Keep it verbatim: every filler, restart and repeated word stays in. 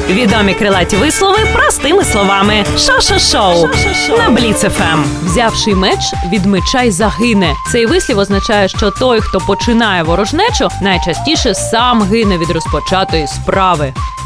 Відомі крилаті вислови простими словами. Шо-шо-шоу на Бліц еф ем. Взявши меч, від меча й загине. Цей вислів означає, що той, хто починає ворожнечу, найчастіше сам гине від розпочатої справи.